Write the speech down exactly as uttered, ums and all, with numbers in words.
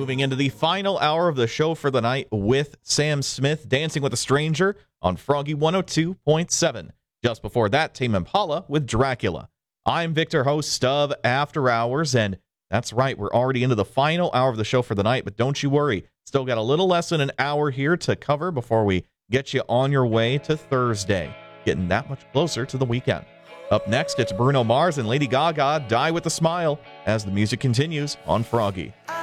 Moving into the final hour of the show for the night with Sam Smith, Dancing with a Stranger on Froggy one oh two point seven. Just before that, Tame Impala with Dracula. I'm Victor, host of After Hours, and that's right, we're already into the final hour of the show for the night, but don't you worry. Still got a little less than an hour here to cover before we get you on your way to Thursday. Getting that much closer to the weekend. Up next, it's Bruno Mars and Lady Gaga, Die with a Smile, as the music continues on Froggy.